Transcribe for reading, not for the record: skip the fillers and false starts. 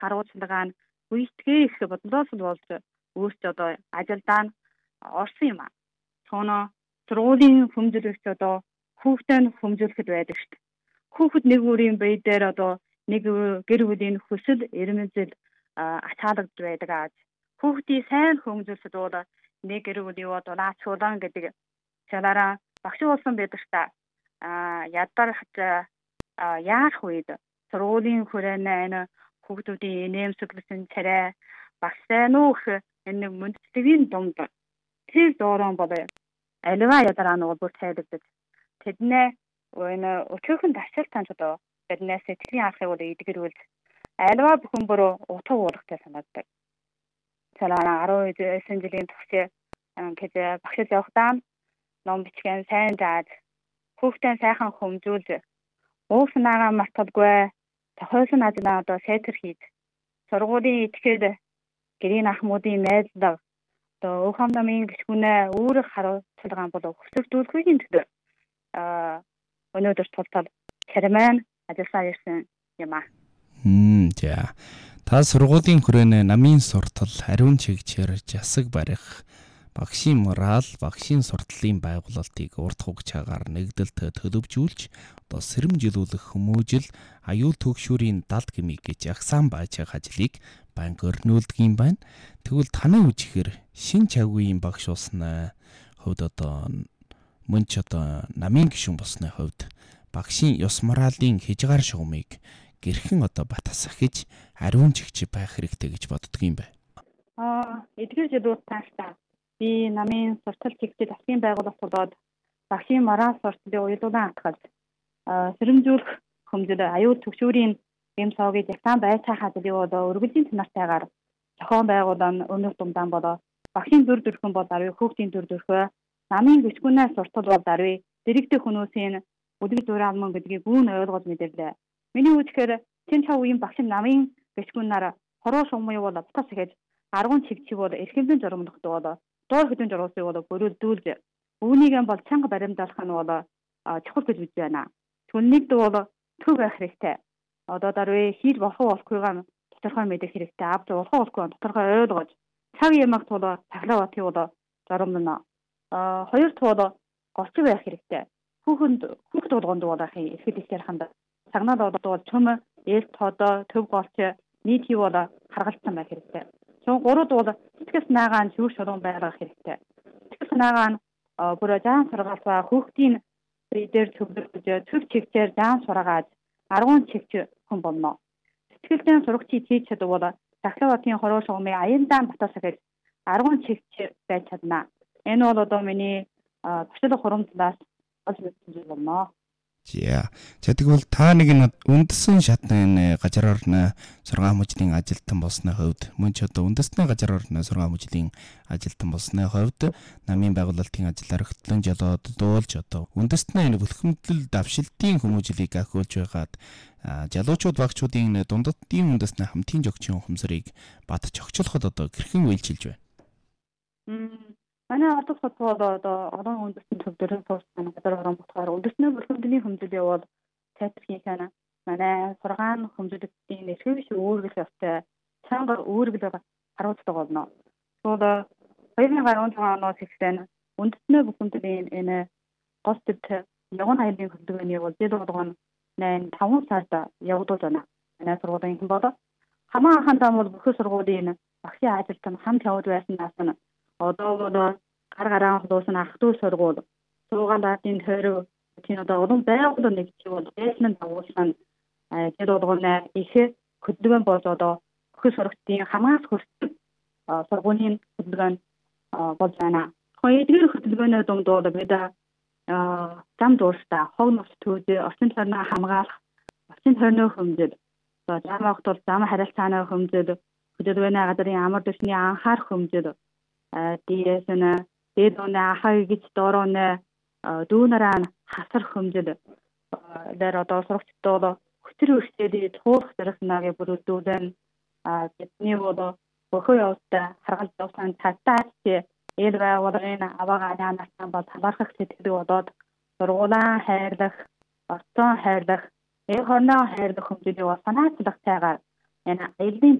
харуулчилгаа нь гүйтгэе их бодлоосол болж өөрсдөө одоо ажилдаа нь орсон юм аа. Цооноо сургуулийн хөгжүүлэгч одоо хүүхдээ нь хөгжүүлэхэд байдаг шүү дээ. Хүүхэд нэг бүрийн бие дээр одоо нэг гэр бүлийн хүсэл эрмэлзэл ачаалагдж байдаг аа. Хүүхдийг сайн хөгжүүлэхэд бол нэг гэр бүлийн одоо наачуулан гэдэг чалаараа багш болсон байдаг та. Ядарч яах үед сургуулийн хүрээний энэ хүүхдүүдийн инээмсэглэсэн царай багш сайн уу гэх энэ мөндөдлийн дунд тэр доорон бол аливаа ядараа нь бүр тайлбарлаж тэднээ энэ өчөөхөн ташаалтан одоо биднээс сэтгэлийн аргыг бол эдгэрүүл аливаа бүхэн бүр утга уулахтай санагддаг. Цалаараа 19 жилийн турш гэж багшд явахдаа ном бичгэн сайн зааж хүүхдээ сайхан хөгжүүлж ууснаага марталгүй тохиолсон ажлаа одоо сайтар хийж сургуулийн этгээд гэрийн ахмуудын найзлага одоо өөхөн намын гишгүнээ өөрөг харуулцлагаан бол хөсөлдүүлэхийн төлөө өнөөдөр тултал цариман ажилласаар ирсэн юм аа. За. Та сургуулийн хүрээний намын суртал, ариун чигчээр засаг барих, багшийн морал, багшийн сурталын байгуулалтыг урт хугацаагаар нэгдэлт төлөвжүүлж, одоо сэрэмжилүүлэх хүмүүжил, аюул төгшүүрийн далд гмиг гэж агсаан байж байгаа ажлыг банк өрнүүлдэг юм байна. Тэгвэл таны үжихээр шин чагвын багш усны хувьд одоо мөн ч одоо намын гишүүн болсны хувьд багшийн ёс моралын хязгаар шугамыг гэрхэн одоо батасгах ариун чигч байх хэрэгтэй гэж боддөг юм байна. Эдгээр жилүүд тааштай би намын суртал чигчид засгийн байгууллага болоод багшийн морал сурталын уялдуулан атгаж сэрэмжүүлэх хэмжээд аюул төгшүүрийн эм соогийг ясан байцаах ажлыг одоо өргөжлийн танартайгаар зохион байгуулан өнөө тумдаан болоо багшийн дүр төрхөн бол даруй хүүхдийн дүр төрхөө намын гисгүнээс суртал бол даруй дэрэгдэх хүмүүсийн үдэг дураалман гэдгийг бүүн ойлгож мэдэрлээ. Миний үгээр тэн цав үеийн багш намын гисгүнээр хороо шугамыг бол бутас гэж 10 чигчиг бол эрхэмлэн журамдах бол доор хөдөн жургуулсыг бол бүрэлдүүлж үүнийг бол чанга баримтаалах нь бол чухал гэж үзэж байна. Түүнийг бол төв байх хэрэгтэй. Одоо даруй хийж болох болохгүйг тодорхой мэдэх хэрэгтэй. Авч болох болохгүй тодорхой ойлгож цаг ямагт бол цахилгаан батыг бол журамдана. Хоёр дахь бол голч байх хэрэгтэй. Хүүхэд болгонд бол ахын ихэд их яраханд цагнаад бол чөм ээлт тодоо төв голч нийтий бол харгалцсан байх хэрэгтэй. Гурав бол сэтгэл санаагаа нь шүүх шулуун байлгах хэрэгтэй. Сэтгэл санаагаа нь бүр жаан сургаалгаа хүүхдийн дээр төвлөрж төв чигчээр жаан сургааж 10 чигч хүн болно. Сэтгэлдээ сурагчид хийж чадвал цахилгаан хороо шугамыг аяндаа баталсах гэж 10 чигч байж чадна. Энэ бол одоо миний туршлага хурамдлаас олж мэдсэн болно. За тэгвэл та нэг нь үндэсэн шатны газраар нь сургаан мужийн ажилтан болсны хувьд мөн ч одоо үндэсний газраар нь сургаан мужийн ажилтан болсны хувьд намын байгуулалтын ажиллаар хөтлөн жолоод дуулж одоо үндэсний энэ бүлхэмдлэл давшилтын хүмүүжлийг ахиулж байгаад жалуучууд багчуудын дундадын үндэсний хамтын жогчийн ухамсарыг бат чогчлоход одоо гэрхэн үйлчилж байна. Манай ордос хотод одоо олон үндэсний төвлөрөн суурьсан газар орон болохоор үндэсний бүлхэмдлийн хэмжээ бол сайтархийн sana манай сургаан хэмжүүлэгчдийн нэшгүйш үүргэл явтай цаангаар үүргэл харуулдаг болно. Тэгвэл 2016 оноос эхлэн үндэсний бүлхэмдлийн энэ гол төвд явган хайлын хөдөлгөөнийг бол жил болгоно 5 сард явагдуулж байна. Манай сургуулийн хэн болоо хамаа анхандаа бол бүх сургуулийн багшийн ажилтан хамт явж байснаас нь одоо бол гар гараан хөлөөсөн ах トゥ сургууль суугаалатын тойрог тийм одоо олон байгууллага нэгж бол дээшлэн дагуулсан жил болгоно их хөдөлгөөн болж одоо бүх сургуулийн хамаас хүртэл сургуулийн хөдөлгөөн болж байна. Хоёрдугаар хөдөлгөөний дунд бол бид зам дуурстаа хог нус төвд орчин тойрноо хамгаалах орчин тойрны хэмжээд зам огт бол зам харилцааны хэмжээд хөдөлгөөний газрын амар дэвшний анхаарах хэмжээд дээрээс нь дээд өнөө ахаа гэж доорооны дүүнараа хасрах хэмжээд дээр одоо сурагчдад бол хөтөр өрсөлдөд туурах зэрэгнаагийн бүрэлдүүлэн бидний бол бохоо явалтаа харгалж явсан татаач эл байгууллагын аваа гаанаас бол талархах сэтгэл болоод сургуулаа хайрлах, орцоо хайрлах, эх орноо хайрлах хэмжээний бол санаачлах цайгаар энэ аяллаа